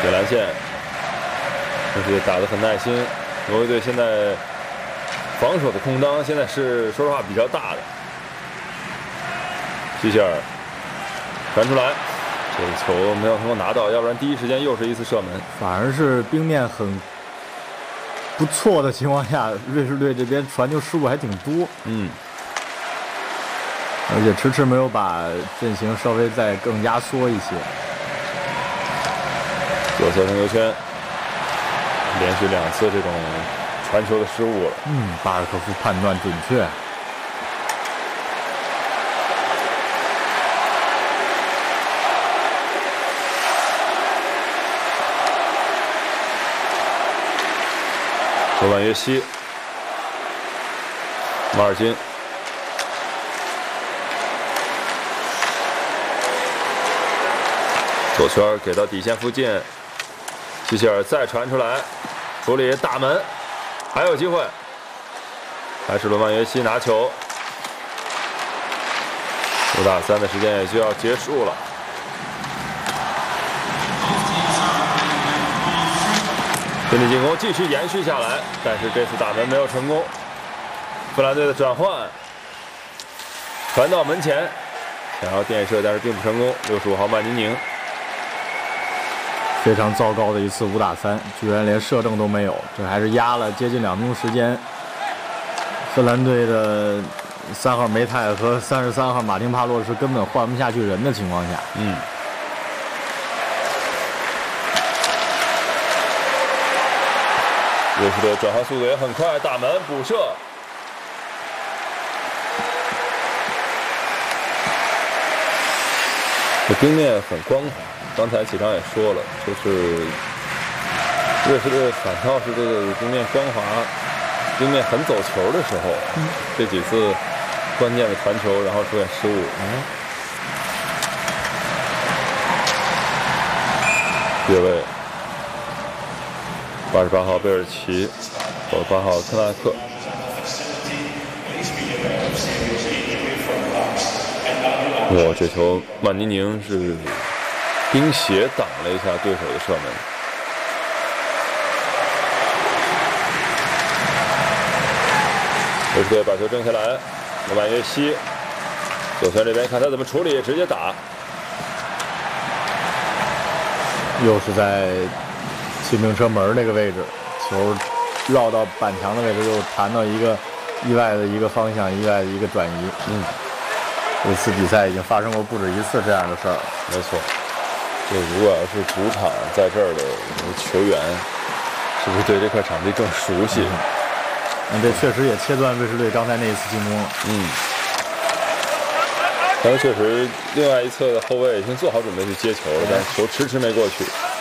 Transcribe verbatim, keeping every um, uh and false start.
越蓝线，这是打得很耐心。挪威队现在防守的空当现在是说实话比较大的。希希尔传出来，这个球没有成功拿到，要不然第一时间又是一次射门。 反而是冰面很不错的情况下，瑞士队这边传球失误还挺多。 嗯。 而且迟迟没有把阵型稍微再更压缩一些。 左侧成球圈，连续两次这种传球的失误了。 嗯，巴尔科夫判断准确。 罗曼约西，马尔金。 左圈给到底线附近，希希尔再传出来，处理大门，还有机会，还是罗曼约西拿球，五打三的时间也就要结束了。阵地进攻继续延续下来，但是这次打门没有成功。芬兰队的转换，传到门前，想要垫射，但是并不成功。六十五号曼宁宁。 非常糟糕的一次五打三，居然连射正都没有，这还是压了接近两分钟时间。芬兰队的三号梅泰和三十三号马丁帕洛是根本换不下去人的情况下， 嗯，瑞士队转换速度也很快，大门补射。这冰面很光滑。 刚才启章也说了，就是瑞士队反倒是这个冰面光滑、冰面很走球的时候，嗯、这几次关键的传球，然后出现失误。嗯，越位，八十八号贝尔奇，九十八号科纳克。哇，这球曼宁宁是。 冰鞋挡了一下对手的射门，瑞士队把球争下来，罗曼约西，左圈这边看他怎么处理，直接打， 又是在骑兵车门那个位置，球绕到板墙的位置，又弹到一个意外的一个方向，意外的一个转移。嗯，这次比赛已经发生过不止一次这样的事儿， 没错。 这如果要是主场在这儿的球员，是不是对这块场地更熟悉？ 嗯，这确实也切断瑞士队刚才那一次进攻了。 嗯，但是确实，另外一侧的后卫已经做好准备去接球了，但是球迟迟没过去。